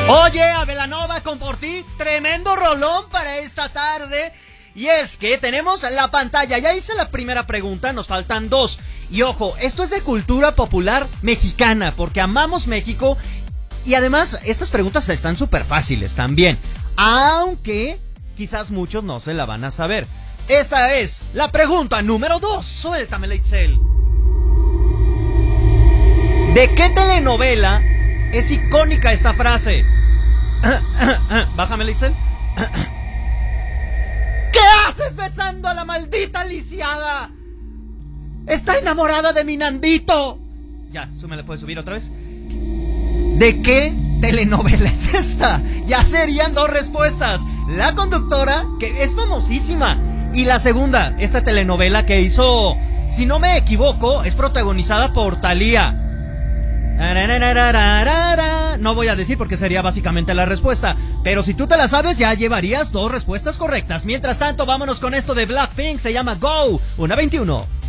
Oye, a Belanova con Por Ti, tremendo rolón para esta tarde. Y es que tenemos la pantalla, ya hice la primera pregunta, nos faltan dos. Y ojo, esto es de cultura popular mexicana, porque amamos México. Y además, estas preguntas están súper fáciles también, aunque quizás muchos no se la van a saber. Esta es la pregunta número 2, suéltamela, Itzel. ¿De qué telenovela es icónica esta frase? Bájame, Itzel. ¿Qué haces besando a la maldita lisiada? Está enamorada de mi Nandito. Ya, me la puedes subir otra vez. ¿De qué telenovela es esta? Ya serían dos respuestas. La conductora, que es famosísima, y la segunda, esta telenovela que hizo, si no me equivoco, es protagonizada por Thalía. No voy a decir porque sería básicamente la respuesta, pero si tú te la sabes ya llevarías dos respuestas correctas. Mientras tanto, vámonos con esto de Blackpink, se llama Go, 1:21.